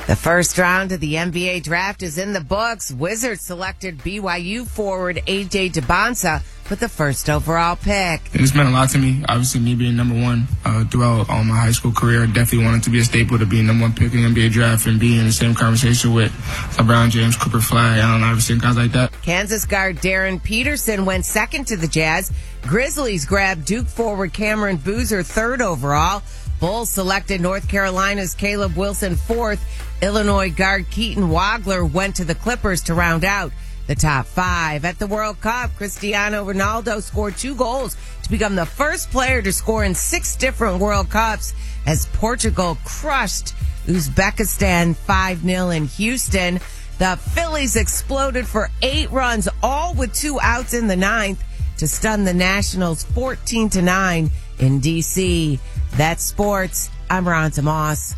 The first round of the NBA draft is in the books. Wizards selected BYU forward A.J. Dybonsa with the first overall pick. It's meant a lot to me. Obviously, me being number one throughout all my high school career, I definitely wanted to be a staple to be number one pick in the NBA draft and be in the same conversation with LeBron James, Cooper Flag, Allen Iverson, guys like that. Kansas guard Darren Peterson went second to the Jazz. Grizzlies grabbed Duke forward Cameron Boozer third overall. Bulls selected North Carolina's Caleb Wilson fourth. Illinois guard Keaton Wagler went to the Clippers to round out the top five. At the World Cup, Cristiano Ronaldo scored 2 goals to become the first player to score in 6 different World Cups as Portugal crushed Uzbekistan 5-0 in Houston. The Phillies exploded for 8 runs, all with 2 outs in the 9th to stun the Nationals 14-9 in D.C. That's sports. I'm Ronta Moss.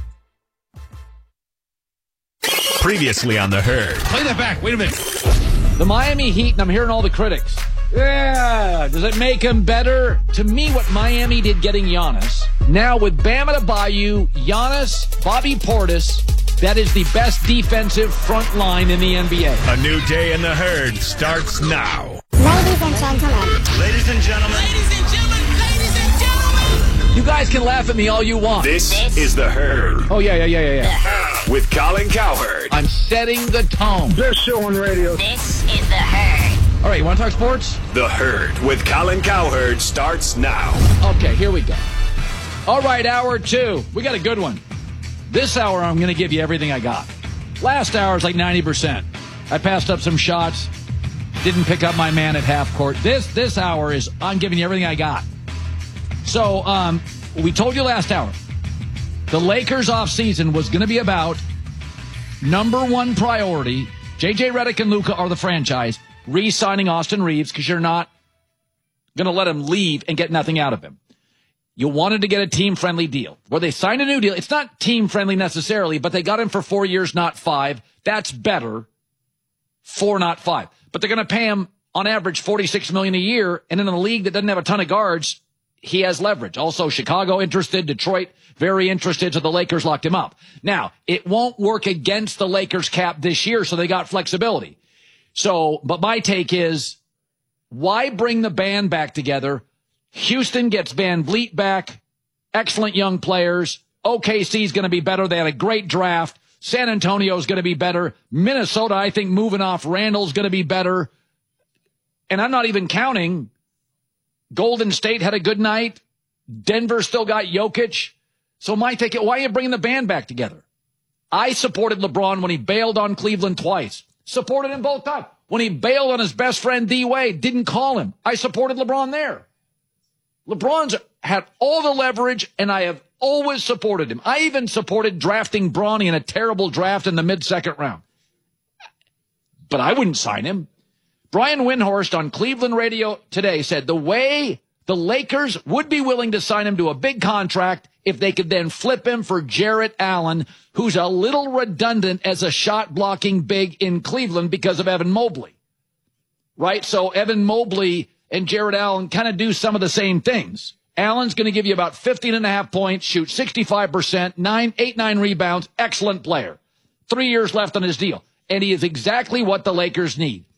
Previously on The Herd. Play that back. Wait a minute. The Miami Heat, and I'm hearing all the critics. Yeah, does it make him better? To me, what Miami did getting Giannis, now with Bam Adebayo, Giannis, Bobby Portis, that is the best defensive front line in the NBA. A new day in The Herd starts now. Ladies and gentlemen. Ladies and gentlemen. Ladies and gentlemen. Ladies and gentlemen. You guys can laugh at me all you want. This is The Herd. Oh, yeah. With Colin Cowherd. I'm setting the tone. Best show on radio. This is The Herd. All right, you want to talk sports? The Herd with Colin Cowherd starts now. Okay, here we go. All right, hour 2. We got a good one. This hour, I'm going to give you everything I got. Last hour is like 90%. I passed up some shots. Didn't pick up my man at half court. This hour is, I'm giving you everything I got. So, we told you last hour, the Lakers offseason was going to be about number one priority. J.J. Redick and Luka are the franchise. Re-signing Austin Reeves because you're not going to let him leave and get nothing out of him. You wanted to get a team-friendly deal. Where they signed a new deal. It's not team-friendly necessarily, but they got him for 4 years, not 5. That's better. 4, not 5. But they're going to pay him, on average, $46 million a year. And in a league that doesn't have a ton of guards, he has leverage. Also, Chicago interested, Detroit very interested, so the Lakers locked him up. Now, it won't work against the Lakers cap this year, so they got flexibility. So, but my take is, why bring the band back together? Houston gets Van Vliet back. Excellent young players. OKC's going to be better. They had a great draft. San Antonio's going to be better. Minnesota, I think, moving off Randall's going to be better. And I'm not even counting Golden State had a good night. Denver still got Jokic. So my take, why are you bringing the band back together? I supported LeBron when he bailed on Cleveland twice. Supported him both times. When he bailed on his best friend D-Wade, didn't call him. I supported LeBron there. LeBron's had all the leverage, and I have always supported him. I even supported drafting Bronny in a terrible draft in the mid-second round. But I wouldn't sign him. Brian Windhorst on Cleveland radio today said the way the Lakers would be willing to sign him to a big contract if they could then flip him for Jarrett Allen, who's a little redundant as a shot-blocking big in Cleveland because of Evan Mobley. Right? So Evan Mobley and Jarrett Allen kind of do some of the same things. Allen's going to give you about 15.5 points, shoot 65%, 9 rebounds, excellent player. 3 years left on his deal. And he is exactly what the Lakers need.